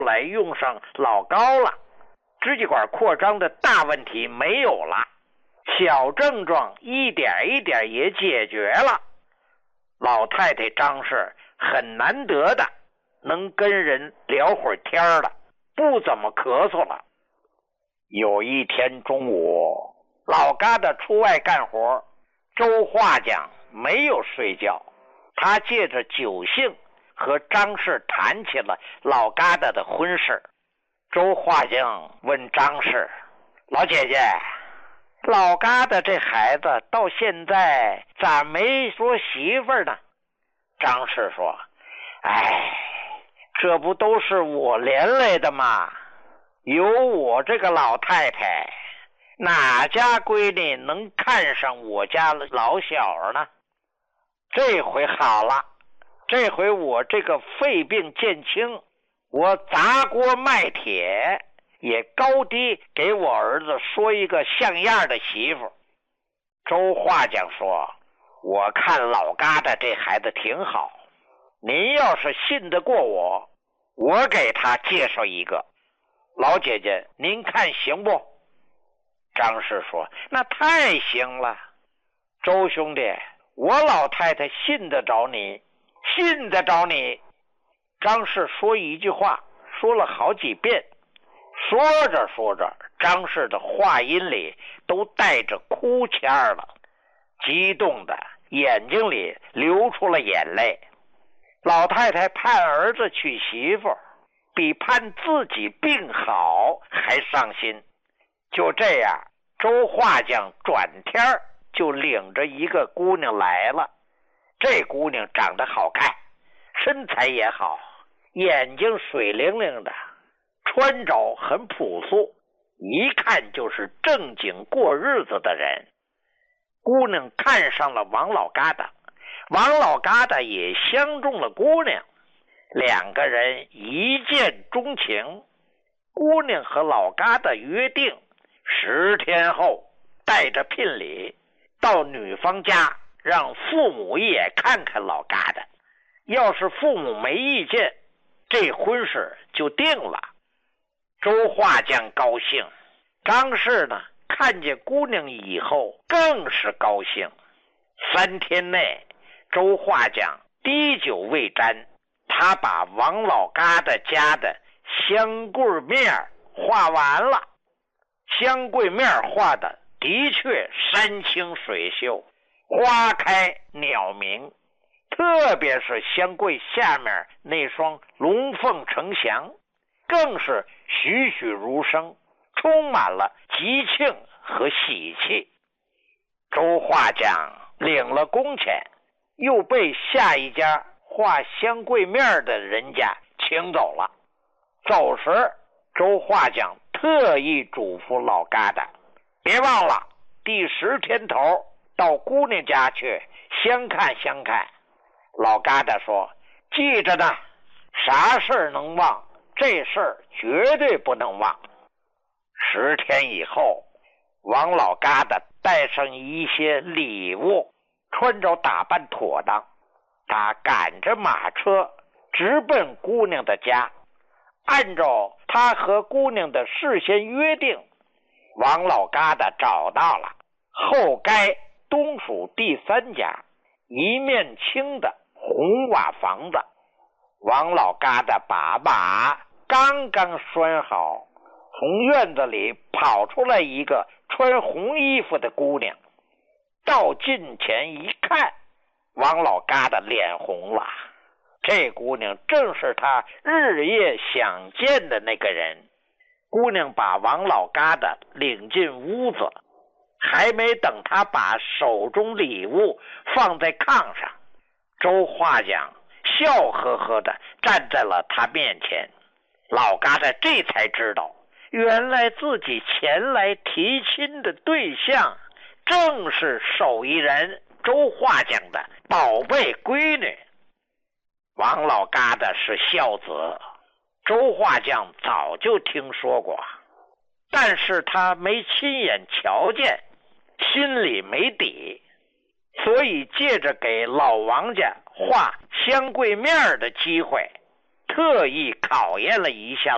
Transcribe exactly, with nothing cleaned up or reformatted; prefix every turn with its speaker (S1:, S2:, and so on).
S1: 来用上老高了，支气管扩张的大问题没有了，小症状一点一点也解决了。老太太张氏很难得的能跟人聊会儿天了，不怎么咳嗽了。有一天中午，老疙瘩出外干活，周画匠没有睡觉，他借着酒兴和张氏谈起了老疙瘩的婚事。周画匠问张氏：“老姐姐，老疙瘩这孩子到现在咋没说媳妇儿呢？”张氏说：“哎，这不都是我连累的吗？有我这个老太太，哪家闺女能看上我家老小呢？这回好了，这回我这个肺病见轻，我砸锅卖铁也高低给我儿子说一个像样的媳妇。”周画匠说：“我看老疙瘩这孩子挺好，您要是信得过我，我给他介绍一个。老姐姐您看行不？”张氏说：“那太行了，周兄弟，我老太太信得着你，信得着你。”张氏说一句话说了好几遍，说着说着，张氏的话音里都带着哭腔了，激动的眼睛里流出了眼泪。老太太盼儿子娶媳妇，比盼自己病好还伤心。就这样，周画匠转天就领着一个姑娘来了。这姑娘长得好看，身材也好，眼睛水灵灵的，穿着很朴素，一看就是正经过日子的人。姑娘看上了王老疙瘩，王老疙瘩也相中了姑娘，两个人一见钟情。姑娘和老疙瘩约定十天后带着聘礼到女方家，让父母一眼看看老疙瘩，要是父母没意见，这婚事就定了。周画匠高兴，张氏呢看见姑娘以后更是高兴。三天内，周画匠滴酒未沾，他把王老疙瘩家的香桂面画完了。香桂面画的的确山清水秀，花开鸟鸣，特别是香桂下面那双龙凤呈祥，更是栩栩如生，充满了吉庆和喜气。周画匠领了工钱，又被下一家画香桂面的人家请走了。走时，周画匠特意嘱咐老疙瘩，别忘了第十天头到姑娘家去相看相看。老疙瘩说：“记着呢，啥事儿能忘，这事儿绝对不能忘。”十天以后，王老疙瘩带上一些礼物，穿着打扮妥当，他赶着马车直奔姑娘的家。按照他和姑娘的事先约定，王老疙瘩找到了后街东属第三家一面青的红瓦房子。王老疙瘩把马刚刚拴好，从院子里跑出来一个穿红衣服的姑娘。到近前一看，王老疙瘩脸红了，这姑娘正是他日夜想见的那个人。姑娘把王老疙瘩领进屋子，还没等他把手中礼物放在炕上，周画匠笑呵呵地站在了他面前。老疙瘩这才知道，原来自己前来提亲的对象正是手艺人周画匠的宝贝闺女。王老疙瘩是孝子，周画匠早就听说过，但是他没亲眼瞧见，心里没底，所以借着给老王家画香桂面的机会，特意考验了一下